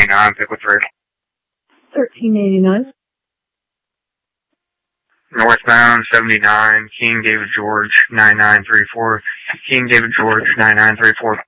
1389, pick with 3. 1389. Northbound 79, King David George 9934. King David George 9934.